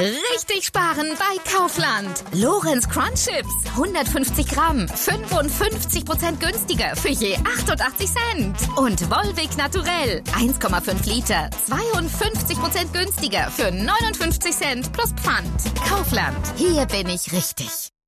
Richtig sparen bei Kaufland. Lorenz Crunch Chips, 150 Gramm, 55% günstiger für je 88 Cent. Und Volvic Naturell, 1,5 Liter, 52% günstiger für 59 Cent plus Pfand. Kaufland, hier bin ich richtig.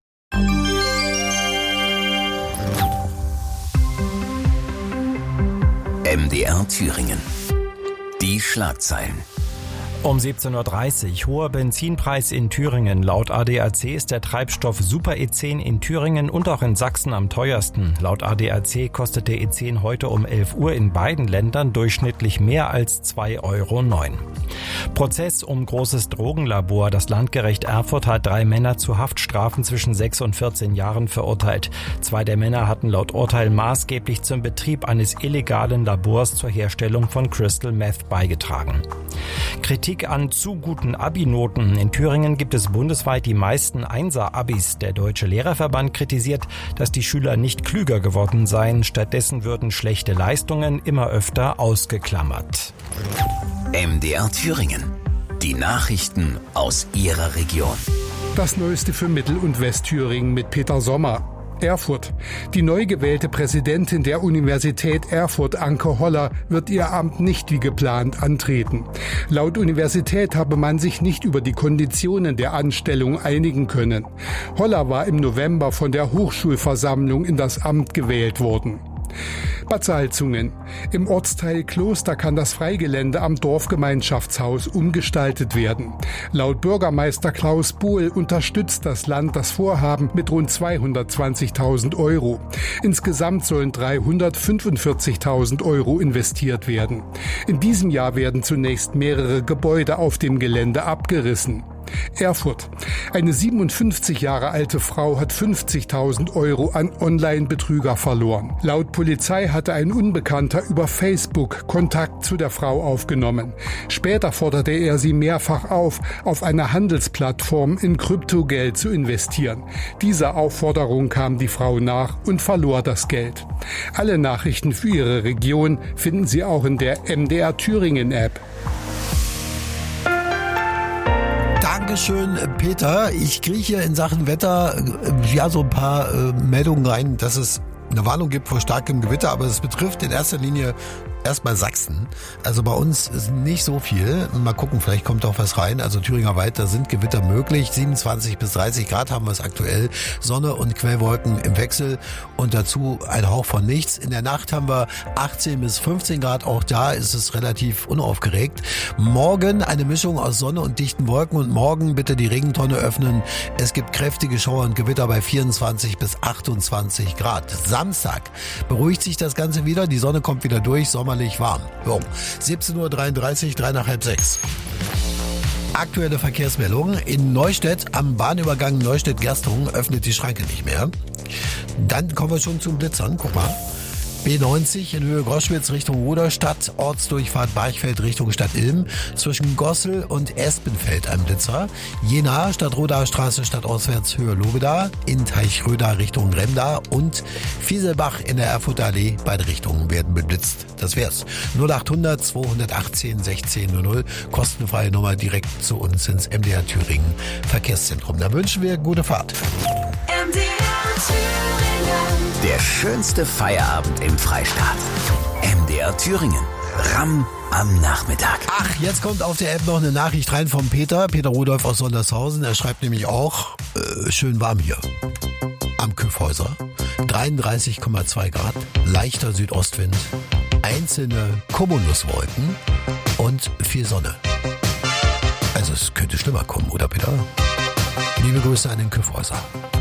MDR Thüringen. Die Schlagzeilen. Um 17.30 Uhr, hoher Benzinpreis in Thüringen. Laut ADAC ist der Treibstoff Super E10 in Thüringen und auch in Sachsen am teuersten. Laut ADAC kostete E10 heute um 11 Uhr in beiden Ländern durchschnittlich mehr als 2,09 €. Prozess um großes Drogenlabor. Das Landgericht Erfurt hat 3 Männer zu Haftstrafen zwischen 6 und 14 Jahren verurteilt. 2 der Männer hatten laut Urteil maßgeblich zum Betrieb eines illegalen Labors zur Herstellung von Crystal Meth beigetragen. Kritik an zu guten Abi-Noten. In Thüringen gibt es bundesweit die meisten Einser-Abis. Der Deutsche Lehrerverband kritisiert, dass die Schüler nicht klüger geworden seien. Stattdessen würden schlechte Leistungen immer öfter ausgeklammert. MDR Thüringen. Die Nachrichten aus Ihrer Region. Das Neueste für Mittel- und Westthüringen mit Peter Sommer. Erfurt. Die neu gewählte Präsidentin der Universität Erfurt, Anke Holler, wird ihr Amt nicht wie geplant antreten. Laut Universität habe man sich nicht über die Konditionen der Anstellung einigen können. Holler war im November von der Hochschulversammlung in das Amt gewählt worden. Bad Salzungen. Im Ortsteil Kloster kann das Freigelände am Dorfgemeinschaftshaus umgestaltet werden. Laut Bürgermeister Klaus Bohl unterstützt das Land das Vorhaben mit rund 220.000 €. Insgesamt sollen 345.000 € investiert werden. In diesem Jahr werden zunächst mehrere Gebäude auf dem Gelände abgerissen. Erfurt. Eine 57 Jahre alte Frau hat 50.000 € an Online-Betrüger verloren. Laut Polizei hatte ein Unbekannter über Facebook Kontakt zu der Frau aufgenommen. Später forderte er sie mehrfach auf einer Handelsplattform in Kryptogeld zu investieren. Dieser Aufforderung kam die Frau nach und verlor das Geld. Alle Nachrichten für Ihre Region finden Sie auch in der MDR Thüringen App. Dankeschön, Peter. Ich kriege hier in Sachen Wetter so ein paar Meldungen rein, dass es eine Warnung gibt vor starkem Gewitter, aber es betrifft in erster Linie erstmal Sachsen. Also bei uns ist nicht so viel. Mal gucken, vielleicht kommt auch was rein. Also Thüringer Wald, da sind Gewitter möglich. 27 bis 30 Grad haben wir es aktuell. Sonne und Quellwolken im Wechsel und dazu ein Hauch von nichts. In der Nacht haben wir 18 bis 15 Grad. Auch da ist es relativ unaufgeregt. Morgen eine Mischung aus Sonne und dichten Wolken und morgen bitte die Regentonne öffnen. Es gibt kräftige Schauer und Gewitter bei 24 bis 28 Grad. Samstag beruhigt sich das Ganze wieder. Die Sonne kommt wieder durch. Sommerlich warm. 17.33 Uhr, 3 nach halb 6. Aktuelle Verkehrsmeldung. In Neustädt am Bahnübergang Neustädt-Gerstungen öffnet die Schranke nicht mehr. Dann kommen wir schon zum Blitzern. Guck mal. B90 in Höhe Groschwitz Richtung Ruderstadt, Ortsdurchfahrt Barchfeld Richtung Stadt Ilm, zwischen Gossel und Espenfeld ein Blitzer, Jena Stadtrodaer Straße stadtauswärts Höhe Lobeda, in Teichröda Richtung Remda und Fieselbach in der Erfurter Allee, beide Richtungen werden beblitzt. Das wär's. 0800 218 1600, kostenfreie Nummer direkt zu uns ins MDR Thüringen Verkehrszentrum. Da wünschen wir gute Fahrt. MDR Thüringen. Der schönste Feierabend im Freistaat. MDR Thüringen. Ramm am Nachmittag. Ach, jetzt kommt auf der App noch eine Nachricht rein vom Peter Rudolf aus Sondershausen. Er schreibt nämlich auch, schön warm hier. Am Kyffhäuser. 33,2 Grad, leichter Südostwind, einzelne Cumuluswolken und viel Sonne. Also es könnte schlimmer kommen, oder Peter? Liebe Grüße an den Kyffhäuser.